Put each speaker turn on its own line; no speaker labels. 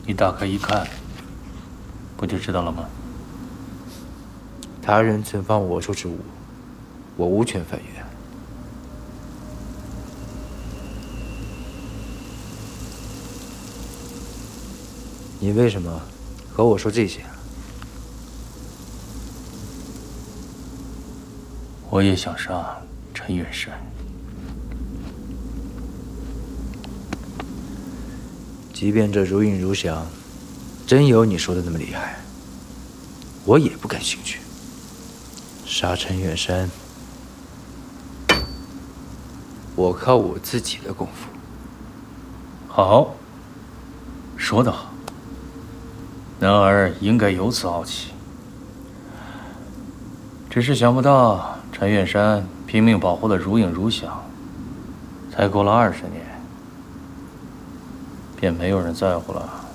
你打开一看，不就知道了吗？
他人存放我处之物，我无权翻阅。你为什么和我说这些？
我也想杀陈远山。
即便这如影如响，真有你说的那么厉害，我也不感兴趣。杀陈远山，我靠我自己的功夫。
好，说得好。男儿应该有此傲气，只是想不到陈远山拼命保护的如影如响，才过了20年，便没有人在乎了。